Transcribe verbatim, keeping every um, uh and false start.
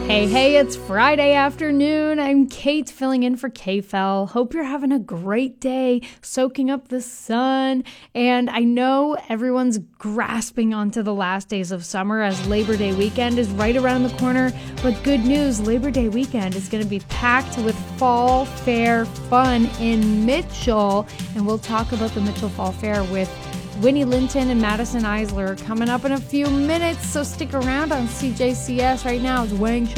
Hey, hey, it's Friday afternoon. I'm Kate filling in for K-Fel. Hope you're having a great day, soaking up the sun. And I know everyone's grasping onto the last days of summer as Labor Day weekend is right around the corner. But good news, Labor Day weekend is going to be packed with fall fair fun in Mitchell. And we'll talk about the Mitchell Fall Fair with Winnie Linton and Madison Eisler coming up in a few minutes, so stick around on C J C S right now. It's Wang Chung.